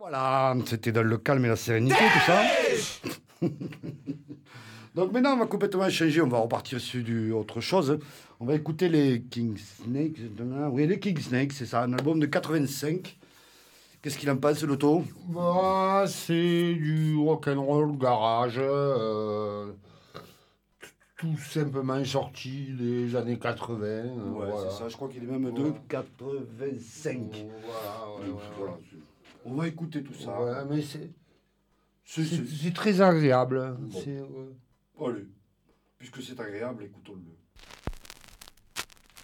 Voilà, c'était dans le calme et la sérénité, tout ça. Donc maintenant, on va complètement changer, on va repartir sur autre chose. On va écouter les King Snakes. Oui, les King Snakes, c'est ça, un album de 85. Qu'est-ce qu'il en pense, Loto? Bah, c'est du rock'n'roll garage, tout simplement sorti des années 80. Ouais, Voilà. c'est ça, je crois qu'il est même de 85. Voilà, Donc, voilà, on va écouter tout ça. Ouais, mais c'est C'est- très agréable. Bon. C'est, Allez, puisque c'est agréable, écoutons-le.